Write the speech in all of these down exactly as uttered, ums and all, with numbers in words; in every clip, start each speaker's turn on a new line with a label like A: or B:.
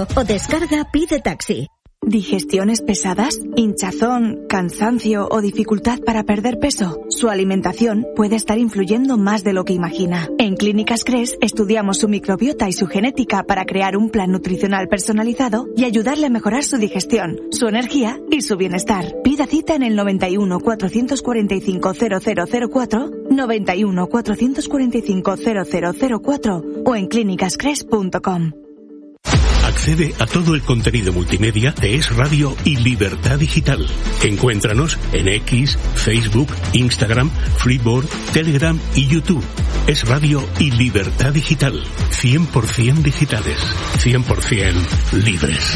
A: Metro o descarga Pide Taxi.
B: ¿Digestiones pesadas? ¿Hinchazón, cansancio o dificultad para perder peso? Su alimentación puede estar influyendo más de lo que imagina. En Clínicas Cres estudiamos su microbiota y su genética para crear un plan nutricional personalizado y ayudarle a mejorar su digestión, su energía y su bienestar. Pida cita en el noventa y uno, cuatrocientos cuarenta y cinco, cero cero cero cuatro, noventa y uno, cuatrocientos cuarenta y cinco, cero cero cero cuatro o en clínicas cres punto com.
C: Accede a todo el contenido multimedia de Es Radio y Libertad Digital. Encuéntranos en X, Facebook, Instagram, Freeboard, Telegram y YouTube. Es Radio y Libertad Digital. cien por ciento digitales. cien por ciento libres.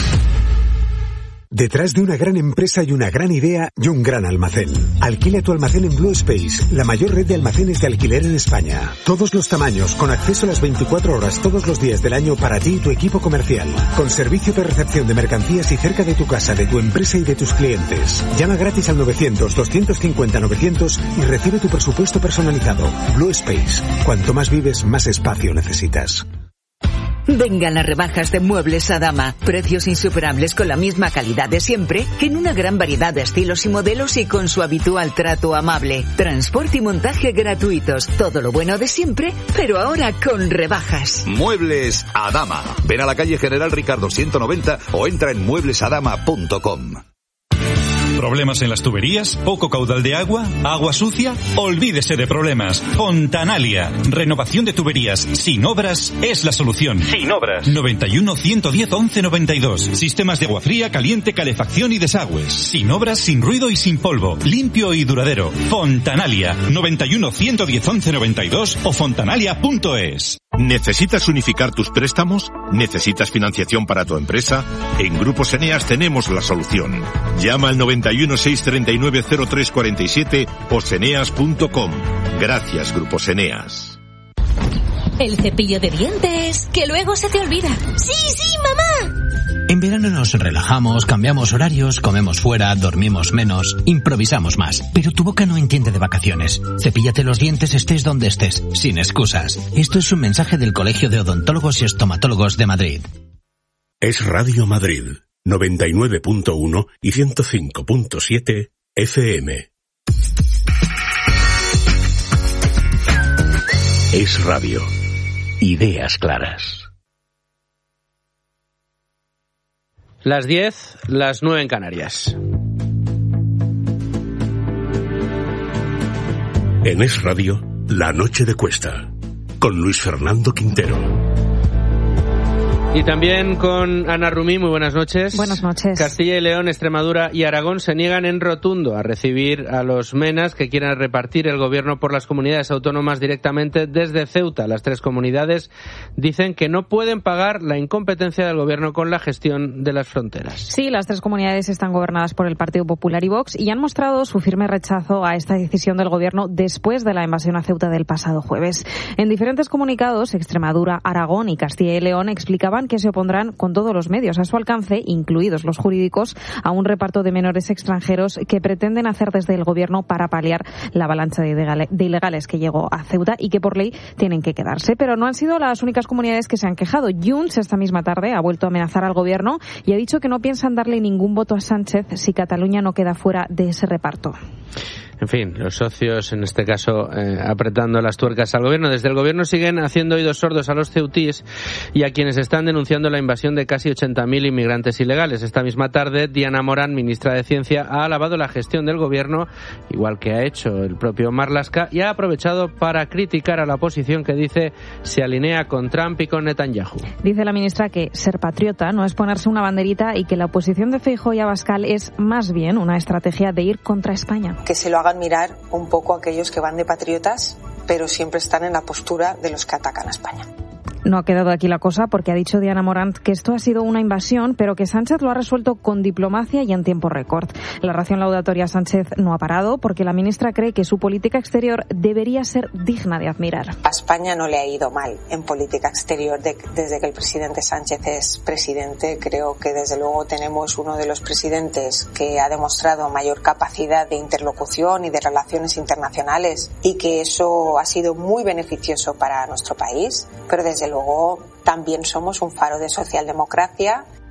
D: Detrás de una gran empresa hay una gran idea y un gran almacén. Alquila tu almacén en Blue Space, la mayor red de almacenes de alquiler en España. Todos los tamaños, con acceso a las veinticuatro horas todos los días del año para ti y tu equipo comercial. Con servicio de recepción de mercancías y cerca de tu casa, de tu empresa y de tus clientes. Llama gratis al novecientos, doscientos cincuenta, novecientos y recibe tu presupuesto personalizado. Blue Space. Cuanto más vives, más espacio necesitas.
E: Vengan las rebajas de Muebles Adama. Precios insuperables con la misma calidad de siempre, en una gran variedad de estilos y modelos y con su habitual trato amable. Transporte y montaje gratuitos. Todo lo bueno de siempre, pero ahora con rebajas.
F: Muebles Adama. Ven a la calle General Ricardo ciento noventa o entra en muebles adama punto com.
G: ¿Problemas en las tuberías? ¿Poco caudal de agua? ¿Agua sucia? Olvídese de problemas. Fontanalia. Renovación de tuberías sin obras es la solución. Sin obras. noventa y uno, ciento diez, once noventa y dos. Sistemas de agua fría, caliente, calefacción y desagües. Sin obras, sin ruido y sin polvo. Limpio y duradero. Fontanalia. noventa y uno, ciento diez, once noventa y dos o fontanalia punto es.
H: ¿Necesitas unificar tus préstamos? ¿Necesitas financiación para tu empresa? En Grupos Eneas tenemos la solución. Llama al noventa y uno, seiscientos treinta y nueve, cero tres cuarenta y siete o seneas punto com. Gracias, Grupos Eneas.
I: El cepillo de dientes, que luego se te olvida. ¡Sí, sí, mamá!
J: En verano nos relajamos, cambiamos horarios, comemos fuera, dormimos menos, improvisamos más. Pero tu boca no entiende de vacaciones. Cepíllate los dientes estés donde estés, sin excusas. Esto es un mensaje del Colegio de Odontólogos y Estomatólogos de Madrid.
C: Es Radio Madrid, noventa y nueve punto uno y ciento cinco punto siete F M. Es Radio. Ideas claras.
K: Las diez, las nueve en Canarias.
C: En Es Radio, La Noche de Cuesta, con Luis Fernando Quintero.
K: Y también con Ana Rumí, muy buenas noches.
L: Buenas noches.
K: Castilla y León, Extremadura y Aragón se niegan en rotundo a recibir a los menas que quieran repartir el gobierno por las comunidades autónomas directamente desde Ceuta. Las tres comunidades dicen que no pueden pagar la incompetencia del gobierno con la gestión de las fronteras.
L: Sí, las tres comunidades están gobernadas por el Partido Popular y Vox y han mostrado su firme rechazo a esta decisión del gobierno después de la invasión a Ceuta del pasado jueves. En diferentes comunicados, Extremadura, Aragón y Castilla y León explicaban que se opondrán con todos los medios a su alcance, incluidos los jurídicos, a un reparto de menores extranjeros que pretenden hacer desde el gobierno para paliar la avalancha de ilegales que llegó a Ceuta y que por ley tienen que quedarse. Pero no han sido las únicas comunidades que se han quejado. Junts esta misma tarde ha vuelto a amenazar al gobierno y ha dicho que no piensan darle ningún voto a Sánchez si Cataluña no queda fuera de ese reparto.
K: En fin, los socios, en este caso, eh, apretando las tuercas al gobierno. Desde el gobierno siguen haciendo oídos sordos a los ceutíes y a quienes están denunciando la invasión de casi ochenta mil inmigrantes ilegales. Esta misma tarde, Diana Morán, ministra de Ciencia, ha alabado la gestión del gobierno, igual que ha hecho el propio Marlaska, y ha aprovechado para criticar a la oposición que dice se alinea con Trump y con Netanyahu.
L: Dice la ministra que ser patriota no es ponerse una banderita y que la oposición de Feijóo y Abascal es más bien una estrategia de ir contra España.
M: Que se lo haga mirar un poco a aquellos que van de patriotas, pero siempre están en la postura de los que atacan a España.
L: No ha quedado aquí la cosa porque ha dicho Diana Morant que esto ha sido una invasión, pero que Sánchez lo ha resuelto con diplomacia y en tiempo récord. La ración laudatoria a Sánchez no ha parado porque la ministra cree que su política exterior debería ser digna de admirar.
M: A España no le ha ido mal en política exterior de, desde que el presidente Sánchez es presidente. Creo que desde luego tenemos uno de los presidentes que ha demostrado mayor capacidad de interlocución y de relaciones internacionales y que eso ha sido muy beneficioso para nuestro país, pero desde luego Luego, también somos un faro de socialdemocracia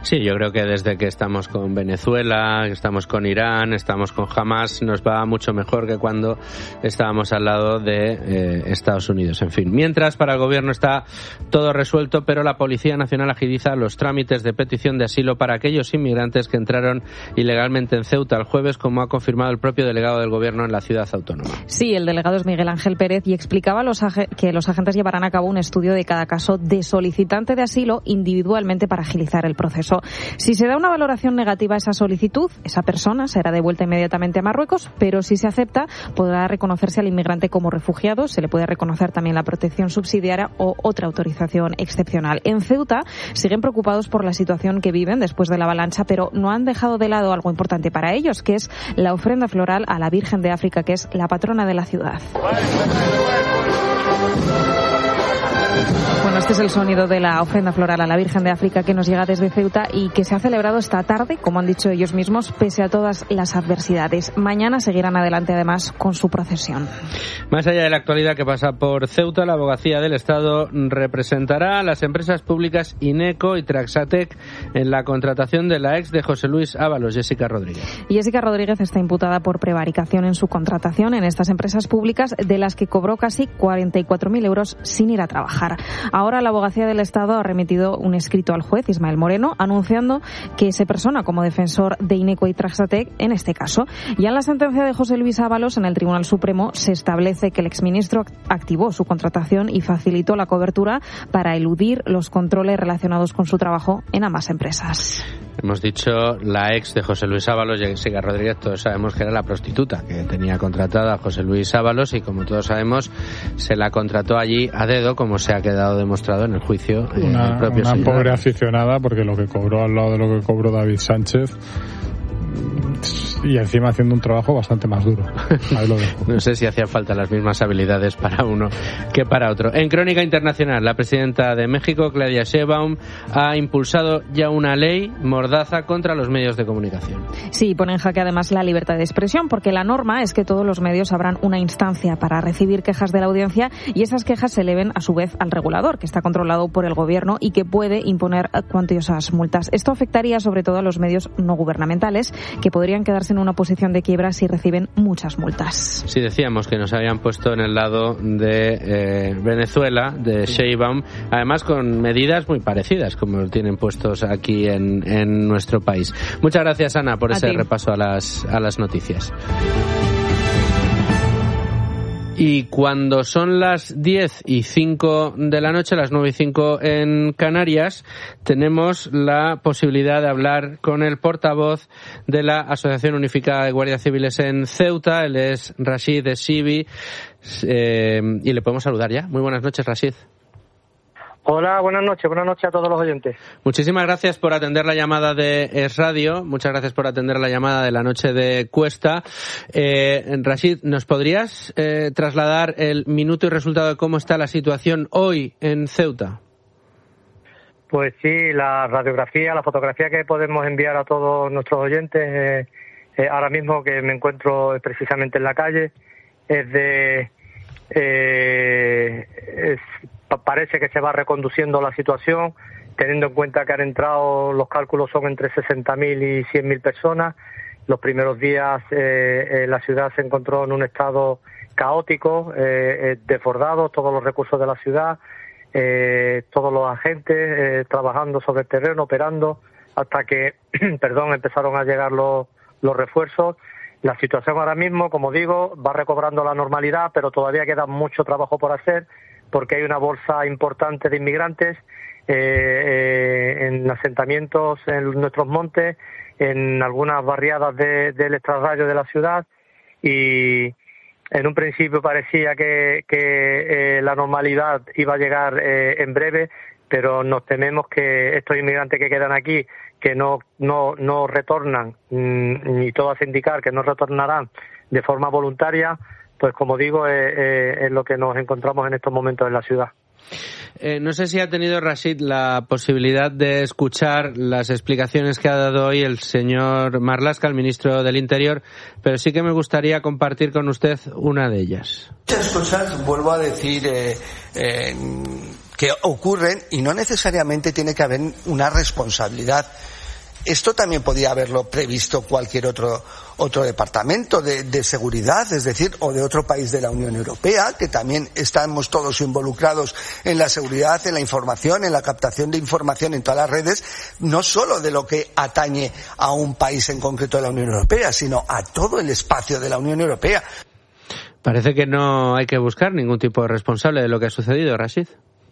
K: Sí, yo creo que desde que estamos con Venezuela, estamos con Irán, estamos con Hamas, nos va mucho mejor que cuando estábamos al lado de eh, Estados Unidos. En fin, mientras para el gobierno está todo resuelto, pero la Policía Nacional agiliza los trámites de petición de asilo para aquellos inmigrantes que entraron ilegalmente en Ceuta el jueves, como ha confirmado el propio delegado del gobierno en la ciudad autónoma.
L: Sí, el delegado es Miguel Ángel Pérez y explicaba los ag- que los agentes llevarán a cabo un estudio de cada caso de solicitante de asilo individualmente para agilizar el proceso. Si se da una valoración negativa a esa solicitud, esa persona será devuelta inmediatamente a Marruecos, pero si se acepta, podrá reconocerse al inmigrante como refugiado, se le puede reconocer también la protección subsidiaria o otra autorización excepcional. En Ceuta siguen preocupados por la situación que viven después de la avalancha, pero no han dejado de lado algo importante para ellos, que es la ofrenda floral a la Virgen de África, que es la patrona de la ciudad. Bueno, este es el sonido de la ofrenda floral a la Virgen de África que nos llega desde Ceuta y que se ha celebrado esta tarde, como han dicho ellos mismos, pese a todas las adversidades. Mañana seguirán adelante, además, con su procesión.
K: Más allá de la actualidad que pasa por Ceuta, la Abogacía del Estado representará a las empresas públicas Ineco y Traxatec en la contratación de la ex de José Luis Ábalos, Jessica Rodríguez.
L: Y Jessica Rodríguez está imputada por prevaricación en su contratación en estas empresas públicas, de las que cobró casi cuarenta y cuatro mil euros sin ir a trabajar. Ahora la Abogacía del Estado ha remitido un escrito al juez Ismael Moreno anunciando que se persona como defensor de Ineco y Traxatec en este caso. Ya en la sentencia de José Luis Ábalos en el Tribunal Supremo se establece que el exministro activó su contratación y facilitó la cobertura para eludir los controles relacionados con su trabajo en ambas empresas.
K: Hemos dicho la ex de José Luis Ábalos, Jessica Rodríguez, todos sabemos que era la prostituta que tenía contratada a José Luis Ábalos y, como todos sabemos, se la contrató allí a dedo, como se ha quedado demostrado en el juicio.
N: Una,
K: el propio
N: una
K: señor.
N: pobre aficionada, porque lo que cobró al lado de lo que cobró David Sánchez, y encima haciendo un trabajo bastante más duro. Ahí lo dejo.
K: No sé si hacían falta las mismas habilidades para uno que para otro. En Crónica Internacional, la presidenta de México, Claudia Sheinbaum, ha impulsado ya una ley mordaza contra los medios de comunicación.
L: Sí, pone en jaque además la libertad de expresión, porque la norma es que todos los medios habrán una instancia para recibir quejas de la audiencia y esas quejas se eleven a su vez al regulador, que está controlado por el gobierno y que puede imponer cuantiosas multas. Esto afectaría sobre todo a los medios no gubernamentales, que podrían quedarse en una posición de quiebra si reciben muchas multas.
K: Sí, decíamos que nos habían puesto en el lado de eh, Venezuela, de Sheinbaum, además con medidas muy parecidas como tienen puestos aquí en, en nuestro país. Muchas gracias, Ana, por
L: a
K: ese
L: ti.
K: repaso a las, a las noticias. Y cuando son las diez y cinco de la noche, las nueve y cinco en Canarias, tenemos la posibilidad de hablar con el portavoz de la Asociación Unificada de Guardias Civiles en Ceuta. Él es Rashid Essibi, eh, y le podemos saludar ya. Muy buenas noches, Rashid.
O: Hola, buenas noches, buenas noches a todos los oyentes.
K: Muchísimas gracias por atender la llamada de Es Radio, muchas gracias por atender la llamada de la noche de Cuesta. Eh, Rashid, ¿nos podrías eh, trasladar el minuto y resultado de cómo está la situación hoy en Ceuta?
O: Pues sí, la radiografía, la fotografía que podemos enviar a todos nuestros oyentes, eh, eh, ahora mismo que me encuentro precisamente en la calle, es de... Eh, es, parece que se va reconduciendo la situación, teniendo en cuenta que han entrado, los cálculos son entre sesenta mil y cien mil personas. Los primeros días eh, eh, la ciudad se encontró en un estado caótico, eh, eh, desbordado, todos los recursos de la ciudad, eh, todos los agentes eh, trabajando sobre el terreno, operando, hasta que, perdón, empezaron a llegar los, los refuerzos. La situación ahora mismo, como digo, va recobrando la normalidad, pero todavía queda mucho trabajo por hacer, porque hay una bolsa importante de inmigrantes eh, eh, en asentamientos en nuestros montes, en algunas barriadas de, del extrarradio de la ciudad, y en un principio parecía que, que eh, la normalidad iba a llegar eh, en breve, pero nos tememos que estos inmigrantes que quedan aquí, que no no no retornan, ni todo hace indicar que no retornarán de forma voluntaria, pues como digo, es, es, es lo que nos encontramos en estos momentos en la ciudad.
K: Eh, no sé si ha tenido Rashid la posibilidad de escuchar las explicaciones que ha dado hoy el señor Marlaska, el ministro del Interior, pero sí que me gustaría compartir con usted una de ellas.
P: Muchas cosas, vuelvo a decir, eh, eh, que ocurren y no necesariamente tiene que haber una responsabilidad. Esto también podía haberlo previsto cualquier otro otro departamento de, de seguridad, es decir, o de otro país de la Unión Europea, que también estamos todos involucrados en la seguridad, en la información, en la captación de información en todas las redes, no solo de lo que atañe a un país en concreto de la Unión Europea, sino a todo el espacio de la Unión Europea.
K: Parece que no hay que buscar ningún tipo de responsable de lo que ha sucedido, Rashid.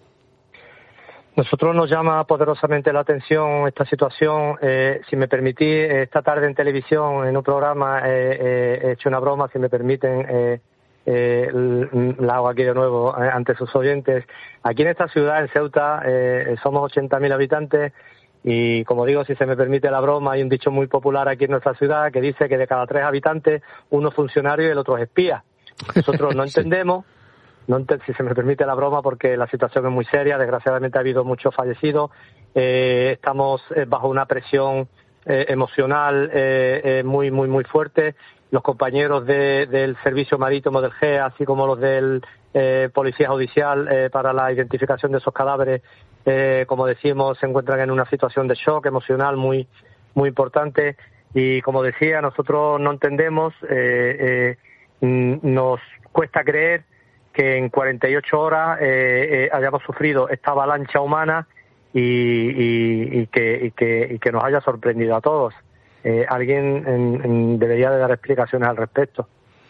O: Nosotros nos llama poderosamente la atención esta situación. Eh, si me permitís, esta tarde en televisión, en un programa, eh, eh, he hecho una broma, si me permiten, eh, eh, la hago aquí de nuevo eh, ante sus oyentes. Aquí en esta ciudad, en Ceuta, eh, somos ochenta mil habitantes y, como digo, si se me permite la broma, hay un dicho muy popular aquí en nuestra ciudad que dice que de cada tres habitantes, uno es funcionario y el otro es espía. Nosotros no entendemos. No, si se me permite la broma, porque la situación es muy seria, desgraciadamente ha habido muchos fallecidos, eh, estamos eh, bajo una presión eh, emocional eh, eh, muy, muy, muy fuerte. Los compañeros de, del Servicio Marítimo del G E A, así como los del eh, Policía Judicial eh, para la identificación de esos cadáveres, eh, como decimos, se encuentran en una situación de shock emocional muy, muy importante. Y como decía, nosotros no entendemos, eh, eh, nos cuesta creer que en cuarenta y ocho horas eh, eh, hayamos sufrido esta avalancha humana y, y, y, que, y, que, y que nos haya sorprendido a todos. Eh, alguien en, en debería de dar explicaciones al respecto.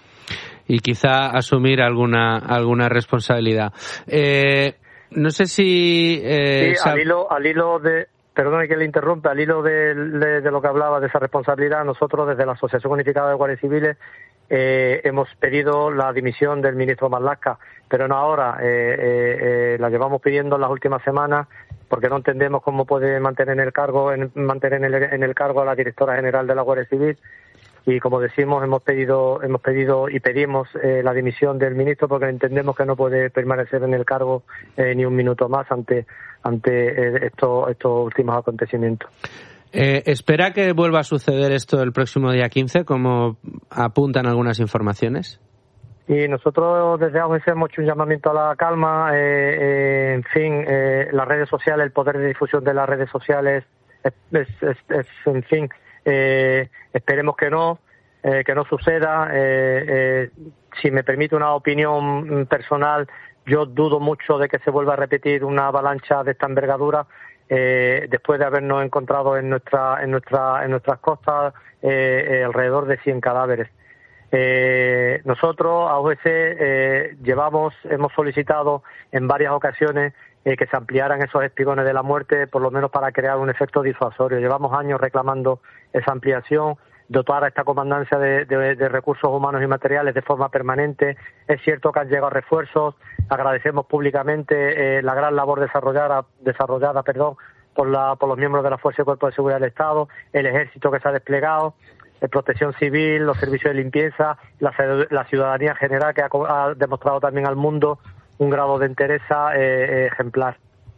K: Y quizá asumir alguna alguna responsabilidad. Eh, no sé si... Eh,
O: sí, al hilo, al hilo de... Perdone que le interrumpa, al hilo de, de, de lo que hablaba de esa responsabilidad, nosotros desde la Asociación Unificada de Guardias Civiles Eh, hemos pedido la dimisión del ministro Marlaska, pero no ahora, eh, eh, eh, la llevamos pidiendo en las últimas semanas porque no entendemos cómo puede mantener en el cargo en, mantener en el, en el cargo a la directora general de la Guardia Civil, y como decimos hemos pedido hemos pedido y pedimos eh, la dimisión del ministro porque entendemos que no puede permanecer en el cargo eh, ni un minuto más ante ante eh, estos estos últimos acontecimientos.
K: Eh, ¿Espera que vuelva a suceder esto el próximo día quince, como apuntan algunas informaciones?
O: Y nosotros desde A O G C hemos hecho un llamamiento a la calma, eh, eh, en fin, eh, las redes sociales, el poder de difusión de las redes sociales, es, es, es, es en fin, eh, esperemos que no, eh, que no suceda. Eh, eh, si me permite una opinión personal, yo dudo mucho de que se vuelva a repetir una avalancha de esta envergadura. Eh, después de habernos encontrado en nuestra en nuestra en nuestras costas eh, eh, alrededor de cien cadáveres. Eh, nosotros, A O G C, eh, llevamos, hemos solicitado en varias ocasiones eh, que se ampliaran esos espigones de la muerte, por lo menos para crear un efecto disuasorio. Llevamos años reclamando esa ampliación, dotar a esta comandancia de, de, de recursos humanos y materiales de forma permanente. Es cierto que han llegado refuerzos, agradecemos públicamente eh, la gran labor desarrollada, desarrollada perdón, por, la, por los miembros de la Fuerza y Cuerpo de Seguridad del Estado, el Ejército que se ha desplegado, la Protección Civil, los servicios de limpieza, la, la ciudadanía en general, que ha, ha demostrado también al mundo un grado de entereza eh, ejemplar.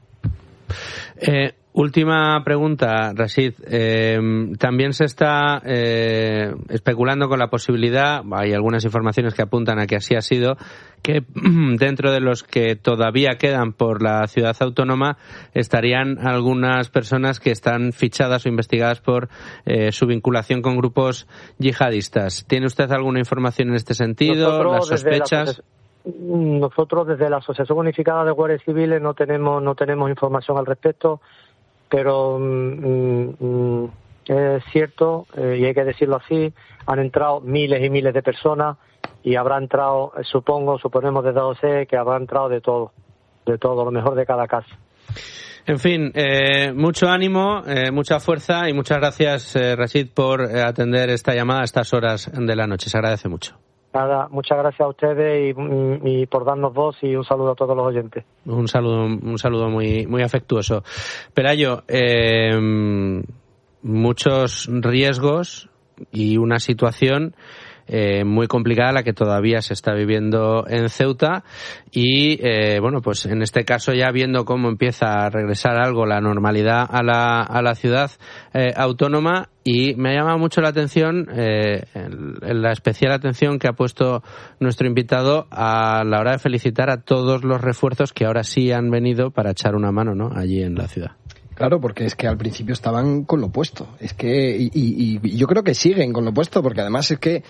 K: Eh, última pregunta, Rashid. Eh, también se está eh, especulando con la posibilidad, hay algunas informaciones que apuntan a que así ha sido, que dentro de los que todavía quedan por la ciudad autónoma estarían algunas personas que están fichadas o investigadas por eh, su vinculación con grupos yihadistas. ¿Tiene usted alguna información en este sentido?
O: Nosotros,
K: ¿Las sospechas?
O: Nosotros desde la Asociación Unificada de Guardias Civiles no tenemos no tenemos información al respecto, pero mm, mm, es cierto, eh, y hay que decirlo así, han entrado miles y miles de personas y habrá entrado, eh, supongo, suponemos desde A O C que habrá entrado de todo, de todo, lo mejor de cada caso.
K: En fin, eh, mucho ánimo, eh, mucha fuerza y muchas gracias, eh, Rashid, por eh, atender esta llamada a estas horas de la noche. Se agradece mucho.
O: Nada, muchas gracias a ustedes y, y por darnos voz, y un saludo a todos los oyentes.
K: Un saludo, un saludo muy, muy afectuoso. Pelayo, eh, muchos riesgos y una situación eh, muy complicada la que todavía se está viviendo en Ceuta y, eh, bueno, pues en este caso ya viendo cómo empieza a regresar algo la normalidad a la, a la ciudad eh, autónoma. Y me ha llamado mucho la atención, eh, la especial atención que ha puesto nuestro invitado a la hora de felicitar a todos los refuerzos que ahora sí han venido para echar una mano, ¿no?, allí en la ciudad.
Q: Claro, porque es que al principio estaban con lo puesto. Es que y, y, y yo creo que siguen con lo puesto, porque además es que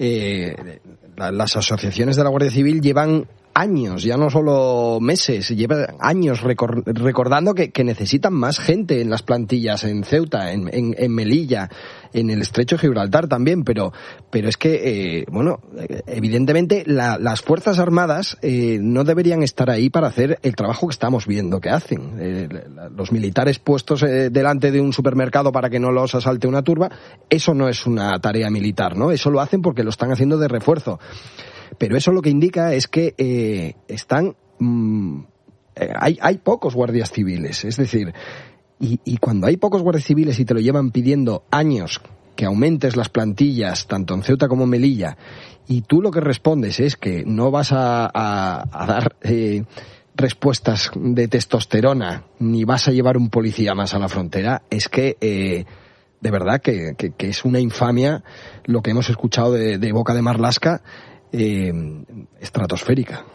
Q: eh, la, las asociaciones de la Guardia Civil llevan años, ya no solo meses, llevan años recor- recordando que, que necesitan más gente en las plantillas en Ceuta, en, en, en Melilla, en el Estrecho de Gibraltar también, pero pero es que, eh, bueno, evidentemente la, las Fuerzas Armadas eh, no deberían estar ahí para hacer el trabajo que estamos viendo que hacen. Eh, los militares puestos eh, delante de un supermercado para que no los asalte una turba, eso no es una tarea militar, ¿no? Eso lo hacen porque lo están haciendo de refuerzo. Pero eso lo que indica es que eh, están mmm, eh, hay, hay pocos guardias civiles, es decir, y, y cuando hay pocos guardias civiles y te lo llevan pidiendo años que aumentes las plantillas tanto en Ceuta como en Melilla, y tú lo que respondes es que no vas a, a, a dar eh, respuestas de testosterona ni vas a llevar un policía más a la frontera, es que eh, de verdad que, que, que es una infamia lo que hemos escuchado de, de boca de Marlaska. Eh, estratosférica.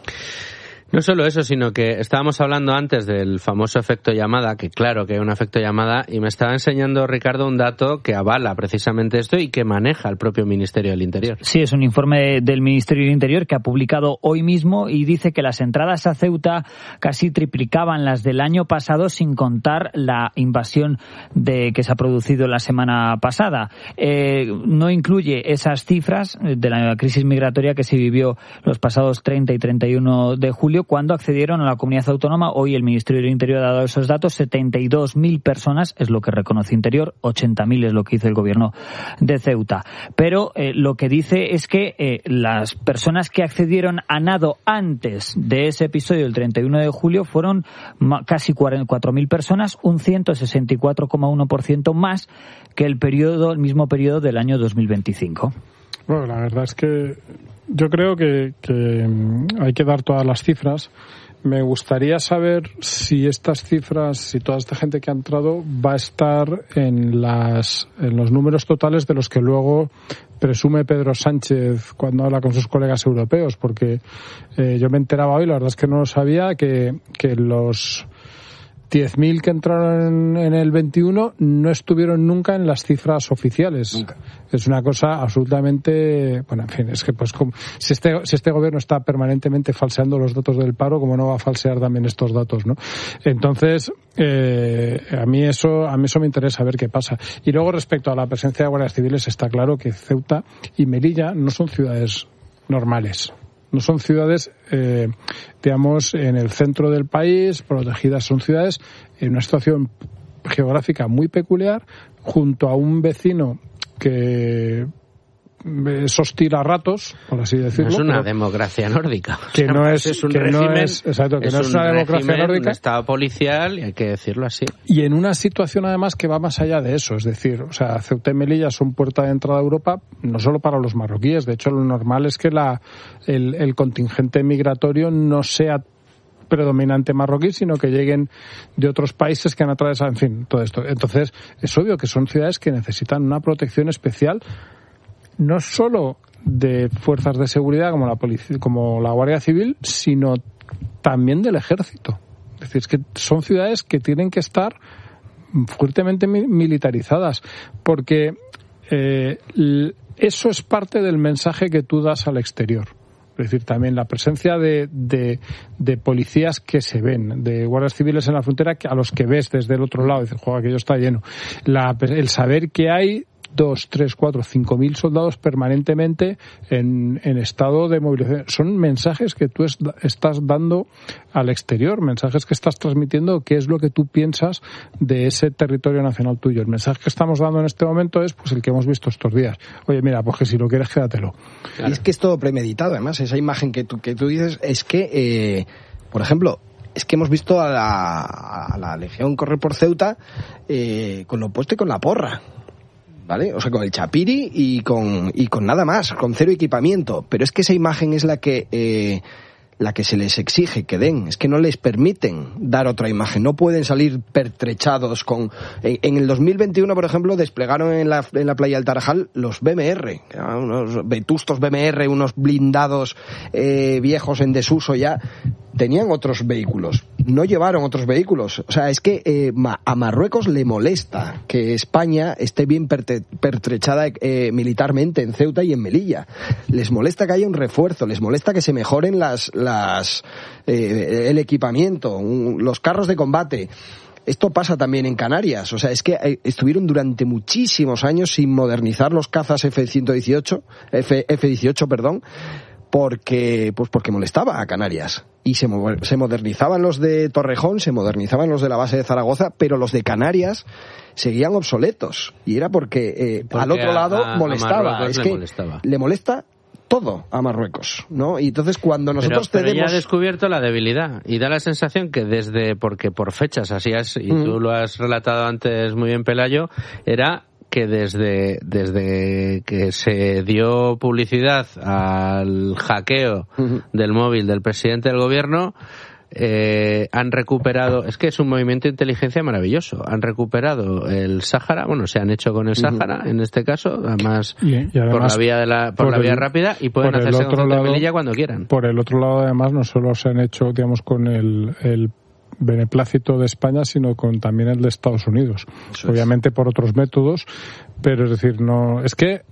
K: No solo eso, sino que estábamos hablando antes del famoso efecto llamada, que claro que hay un efecto llamada, y me estaba enseñando Ricardo un dato que avala precisamente esto y que maneja el propio Ministerio del Interior.
R: Sí, es un informe del Ministerio del Interior que ha publicado hoy mismo y dice que las entradas a Ceuta casi triplicaban las del año pasado, sin contar la invasión de que se ha producido la semana pasada. Eh, no incluye esas cifras de la crisis migratoria que se vivió los pasados treinta y treinta y uno de julio, cuando accedieron a la comunidad autónoma. Hoy el Ministerio del Interior ha dado esos datos, setenta y dos mil personas es lo que reconoce Interior, ochenta mil es lo que dice el gobierno de Ceuta. Pero eh, lo que dice es que eh, las personas que accedieron a nado antes de ese episodio del treinta y uno de julio fueron ma- casi cuatro mil personas, un ciento sesenta y cuatro coma uno por ciento más que el periodo, el mismo periodo del año dos mil veinticinco.
N: Bueno, la verdad es que yo creo que, que hay que dar todas las cifras. Me gustaría saber si estas cifras, si toda esta gente que ha entrado va a estar en las en los números totales de los que luego presume Pedro Sánchez cuando habla con sus colegas europeos, porque eh, yo me enteraba hoy, la verdad es que no lo sabía, que, que los diez mil que entraron en, en el veintiuno no estuvieron nunca en las cifras oficiales. Nunca. Es una cosa absolutamente, bueno, en fin, es que pues como, si este si este gobierno está permanentemente falseando los datos del paro, como no va a falsear también estos datos, ¿no? Entonces, eh, a mí eso a mí eso me interesa ver qué pasa. Y luego, respecto a la presencia de guardias civiles, está claro que Ceuta y Melilla no son ciudades normales. No son ciudades, eh, digamos, en el centro del país, protegidas. Son ciudades en una situación geográfica muy peculiar, junto a un vecino que es hostil a ratos, por así decirlo.
K: No es una democracia nórdica.
N: Que no es,
K: es un
N: que
K: régimen,
N: no es, exacto, que
K: es
N: no es una democracia
K: régimen,
N: nórdica.
K: Un estado policial, y hay que decirlo así.
N: Y en una situación además que va más allá de eso, es decir, o sea, Ceuta y Melilla son puerta de entrada a Europa, no solo para los marroquíes. De hecho, lo normal es que la el, el contingente migratorio no sea predominante marroquí, sino que lleguen de otros países que han atravesado, en fin, todo esto. Entonces, es obvio que son ciudades que necesitan una protección especial, no solo de fuerzas de seguridad como la policía, como la Guardia Civil, sino también del Ejército. Es decir, es que son ciudades que tienen que estar fuertemente militarizadas, porque eh, eso es parte del mensaje que tú das al exterior. Es decir, también la presencia de, de, de policías que se ven, de guardias civiles en la frontera que a los que ves desde el otro lado, dices, joder, aquello está lleno. La, el saber que hay dos, tres, cuatro, cinco mil soldados permanentemente en, en estado de movilización. Son mensajes que tú es, estás dando al exterior, mensajes que estás transmitiendo, qué es lo que tú piensas de ese territorio nacional tuyo. El mensaje que estamos dando en este momento es pues el que hemos visto estos días. Oye, mira, pues que si lo quieres, quédatelo.
Q: Claro. Y es que es todo premeditado, además, esa imagen que tú, que tú dices es que, eh, por ejemplo, es que hemos visto a la, a la Legión correr por Ceuta eh, con lo opuesto y con la porra. ¿vale? O sea, con el chapiri y con, y con nada más, con cero equipamiento. Pero es que esa imagen es la que, eh, la que se les exige que den. Es que no les permiten dar otra imagen. No pueden salir pertrechados con... En, en el dos mil veintiuno, por ejemplo, desplegaron en la, en la playa del Tarajal los B M R, unos vetustos B M R, unos blindados eh, viejos en desuso ya. Tenían otros vehículos, no llevaron otros vehículos. O sea, es que eh, a Marruecos le molesta que España esté bien perte, pertrechada eh, militarmente en Ceuta y en Melilla. Les molesta que haya un refuerzo, les molesta que se mejoren las, las eh, el equipamiento, un, los carros de combate. Esto pasa también en Canarias. O sea, es que estuvieron durante muchísimos años sin modernizar los cazas F ciento dieciocho, F, F dieciocho, perdón, porque pues porque molestaba a Canarias. Y se, se modernizaban los de Torrejón, se modernizaban los de la base de Zaragoza, pero los de Canarias seguían obsoletos. Y era porque, eh, porque al otro a, lado a, molestaba. A es le que molestaba. Le molesta todo a Marruecos, ¿no? Y entonces cuando nosotros
K: pero, pero
Q: tenemos...
K: ya ha descubierto la debilidad y da la sensación que desde, porque por fechas así es, y mm. tú lo has relatado antes muy bien, Pelayo, era que desde desde que se dio publicidad al hackeo uh-huh. del móvil del presidente del gobierno, eh, han recuperado, es que es un movimiento de inteligencia maravilloso, han recuperado el Sáhara, bueno, se han hecho con el Sáhara uh-huh. en este caso, además, y, y además por la vía de la por, por la vía el, rápida, y pueden hacerse con Ceuta y Melilla cuando quieran.
N: Por el otro lado, además, no solo se han hecho, digamos, con el, el beneplácito de España, sino con también el de Estados Unidos. Eso obviamente es. Por otros métodos, pero es decir, no, es que,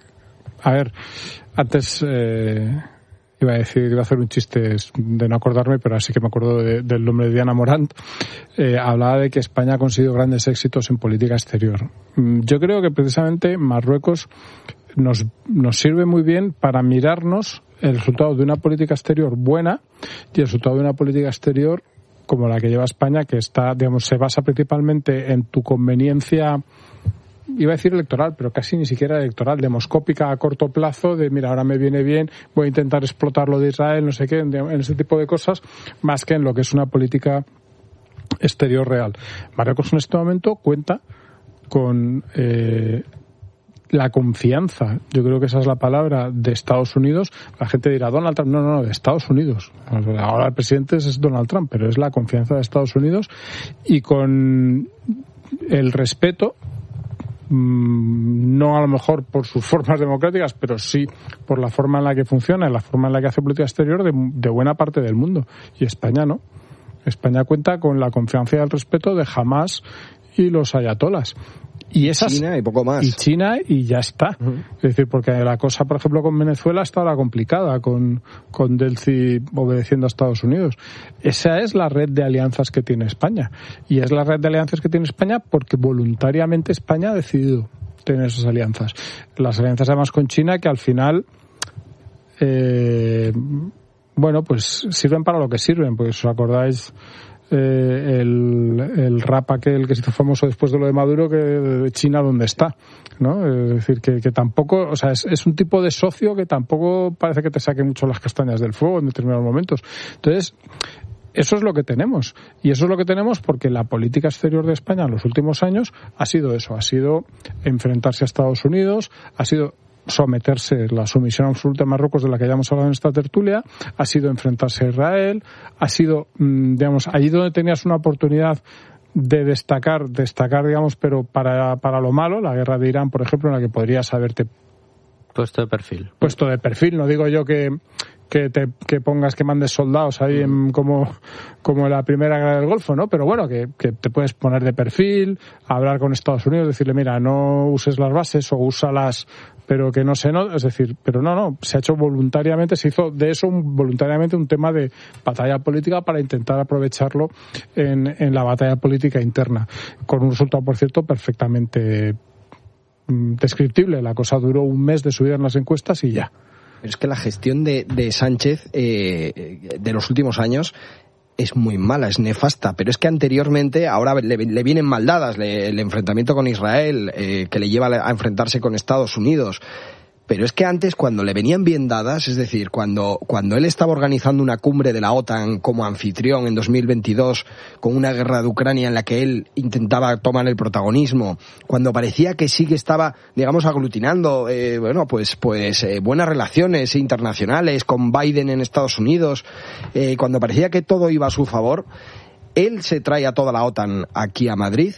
N: a ver, antes eh, iba a decir, iba a hacer un chiste de no acordarme, pero así que me acuerdo de, del nombre de Diana Morant, eh, hablaba de que España ha conseguido grandes éxitos en política exterior. Yo creo que precisamente Marruecos nos, nos sirve muy bien para mirarnos el resultado de una política exterior buena y el resultado de una política exterior como la que lleva España, que está, digamos, se basa principalmente en tu conveniencia, iba a decir electoral, pero casi ni siquiera electoral, demoscópica a corto plazo, de mira, ahora me viene bien, voy a intentar explotar lo de Israel, no sé qué, en ese tipo de cosas, más que en lo que es una política exterior real. Marruecos en este momento cuenta con eh, la confianza, yo creo que esa es la palabra, de Estados Unidos. La gente dirá, Donald Trump, no, no, no, de Estados Unidos. Ahora el presidente es Donald Trump, pero es la confianza de Estados Unidos y con el respeto, no a lo mejor por sus formas democráticas, pero sí por la forma en la que funciona, la forma en la que hace política exterior de, de buena parte del mundo. Y España no. España cuenta con la confianza y el respeto de Hamás y los ayatolas. Y esas,
Q: China y poco más.
N: Y China y ya está. Uh-huh. Es decir, porque la cosa, por ejemplo, con Venezuela está ahora complicada, con, con Delcy obedeciendo a Estados Unidos. Esa es la red de alianzas que tiene España. Y es la red de alianzas que tiene España porque voluntariamente España ha decidido tener esas alianzas. Las alianzas además con China que al final... Eh, bueno, pues sirven para lo que sirven. Pues os acordáis... Eh, el, el rap aquel que se hizo famoso después de lo de Maduro, que de China dónde está, ¿no? Es decir, que, que tampoco, o sea, es, es un tipo de socio que tampoco parece que te saque mucho las castañas del fuego en determinados momentos. Entonces, eso es lo que tenemos. Y eso es lo que tenemos porque la política exterior de España en los últimos años ha sido eso, ha sido enfrentarse a Estados Unidos, ha sido someterse, la sumisión absoluta de Marruecos de la que ya hemos hablado en esta tertulia, ha sido enfrentarse a Israel, ha sido, digamos, allí donde tenías una oportunidad de destacar, destacar, digamos, pero para, para lo malo, la guerra de Irán, por ejemplo, en la que podrías haberte
K: puesto de perfil.
N: Puesto de perfil, no digo yo que que te que pongas que mandes soldados ahí en, como como en la primera guerra del Golfo, ¿no? Pero bueno, que, que te puedes poner de perfil, hablar con Estados Unidos, decirle, mira, no uses las bases o úsalas, pero que no se no, es decir, pero no, no, se ha hecho voluntariamente, se hizo de eso un, voluntariamente un tema de batalla política para intentar aprovecharlo en, en la batalla política interna, con un resultado, por cierto, perfectamente mm, descriptible. La cosa duró un mes de subir en las encuestas y ya.
Q: Pero es que la gestión de, de Sánchez eh, de los últimos años es muy mala, es nefasta, pero es que anteriormente, ahora le, le vienen mal dadas, le, el enfrentamiento con Israel, eh, que le lleva a enfrentarse con Estados Unidos, pero es que antes, cuando le venían bien dadas, es decir, cuando, cuando él estaba organizando una cumbre de la OTAN como anfitrión en dos mil veintidós, con una guerra de Ucrania en la que él intentaba tomar el protagonismo, cuando parecía que sí que estaba, digamos, aglutinando, eh, bueno, pues, pues eh, buenas relaciones internacionales con Biden en Estados Unidos, eh, cuando parecía que todo iba a su favor, él se trae a toda la OTAN aquí a Madrid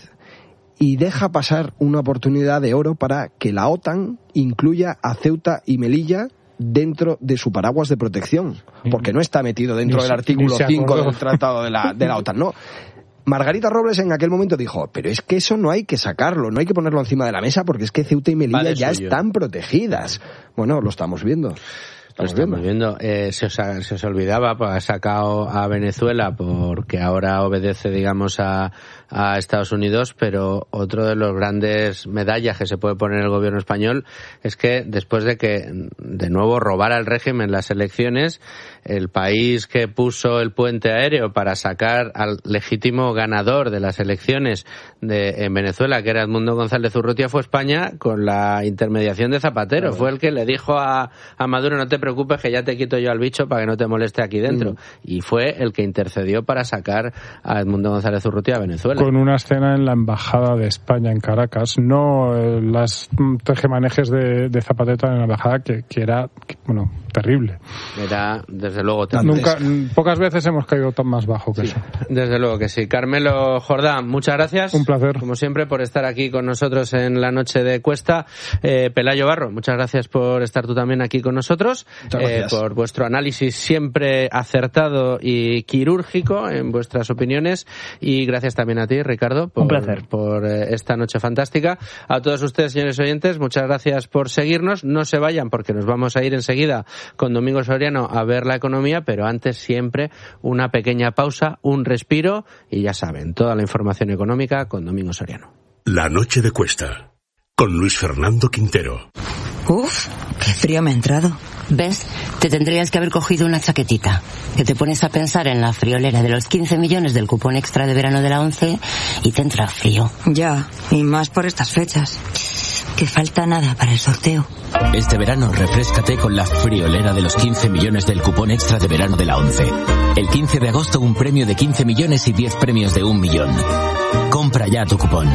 Q: y deja pasar una oportunidad de oro para que la OTAN incluya a Ceuta y Melilla dentro de su paraguas de protección, porque no está metido dentro del artículo cinco del Tratado de la, de la OTAN, ¿no? Margarita Robles en aquel momento dijo, pero es que eso no hay que sacarlo, no hay que ponerlo encima de la mesa porque es que Ceuta y Melilla vale, ya están protegidas. Bueno, lo estamos viendo.
K: Lo estamos viendo. Eh, se, os, se os olvidaba, pues ha sacado a Venezuela porque ahora obedece, digamos, a, a Estados Unidos, pero otro de los grandes medallas que se puede poner el gobierno español es que después de que de nuevo robara el régimen las elecciones, el país que puso el puente aéreo para sacar al legítimo ganador de las elecciones de, en Venezuela, que era Edmundo González Urrutia, fue España, con la intermediación de Zapatero. Claro. Fue el que le dijo a, a Maduro, no te preocupes que ya te quito yo al bicho para que no te moleste aquí dentro. Mm. Y fue el que intercedió para sacar a Edmundo González Urrutia a Venezuela.
N: Con una escena en la Embajada de España en Caracas, no eh, las tejemanejes de, de Zapatero en la Embajada, que, que era, que, bueno, terrible.
K: Era, desde luego,
N: Nunca, pocas veces hemos caído tan más bajo que
K: sí,
N: eso.
K: Desde luego que sí. Carmelo Jordán, muchas gracias.
N: Un placer.
K: Como siempre, por estar aquí con nosotros en la noche de Cuesta. Eh, Pelayo Barro, muchas gracias por estar tú también aquí con nosotros. Eh, por vuestro análisis siempre acertado y quirúrgico en vuestras opiniones. Y gracias también a ti, Ricardo, por,
R: Un placer.
K: por eh, esta noche fantástica. A todos ustedes, señores oyentes, muchas gracias por seguirnos. No se vayan porque nos vamos a ir enseguida con Domingo Soriano a ver la economía, pero antes siempre una pequeña pausa, un respiro y ya saben, toda la información económica con Domingo Soriano.
C: La noche de Cuesta, con Luis Fernando Quintero.
S: Uf, qué frío me ha entrado. ¿Ves? Te tendrías que haber cogido una chaquetita. Que te pones a pensar en la friolera de los quince millones del cupón extra de verano de la ONCE y te entra frío. Ya, y más por estas fechas. Que falta nada para el sorteo.
T: Este verano refréscate con la friolera de los quince millones del cupón extra de verano de la ONCE. El quince de agosto un premio de quince millones y diez premios de un millón. Compra ya tu cupón.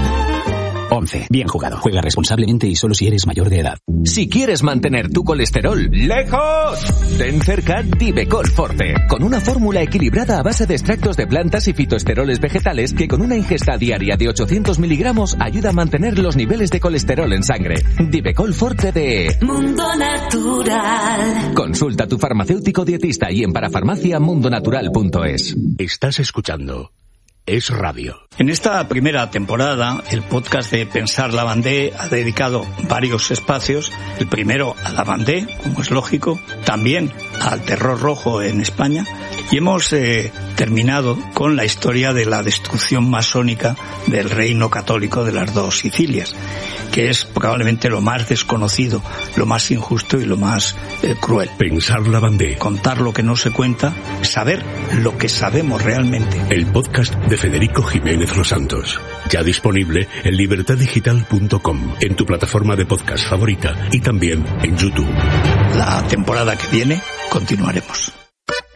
U: once. Bien jugado. Juega responsablemente y solo si eres mayor de edad.
V: Si quieres mantener tu colesterol lejos, ten cerca Divecol Forte, con una fórmula equilibrada a base de extractos de plantas y fitoesteroles vegetales que con una ingesta diaria de ochocientos miligramos ayuda a mantener los niveles de colesterol en sangre. Divecol Forte de
W: Mundo Natural.
V: Consulta a tu farmacéutico dietista y en parafarmacia mundonatural punto es.
C: Estás escuchando Es Radio.
X: En esta primera temporada, el podcast de Pensar Lavandé ha dedicado varios espacios. El primero a Lavandé, como es lógico, también al terror rojo en España. Y hemos eh, terminado con la historia de la destrucción masónica del reino católico de las dos Sicilias, que es probablemente lo más desconocido, lo más injusto y lo más eh, cruel.
C: Pensar Lavandé.
X: Contar lo que no se cuenta, saber lo que sabemos realmente.
C: El podcast de Federico Jiménez Los Santos. Ya disponible en libertad digital punto com, en tu plataforma de podcast favorita y también en YouTube.
X: La temporada que viene continuaremos.